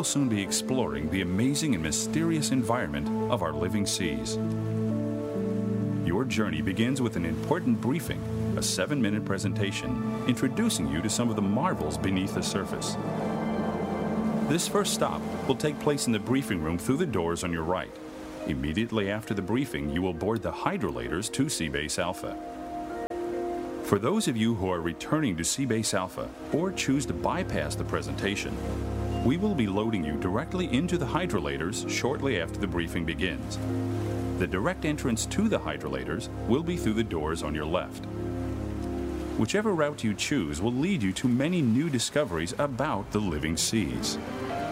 will soon be exploring the amazing and mysterious environment of our living seas. Your journey begins with an important briefing, a 7-minute presentation introducing you to some of the marvels beneath the surface. This first stop will take place in the briefing room through the doors on your right. Immediately after the briefing, you will board the hydrolators to Seabase Alpha. For those of you who are returning to Seabase Alpha or choose to bypass the presentation, we will be loading you directly into the hydrolators shortly after the briefing begins. The direct entrance to the hydrolators will be through the doors on your left. Whichever route you choose will lead you to many new discoveries about the living seas.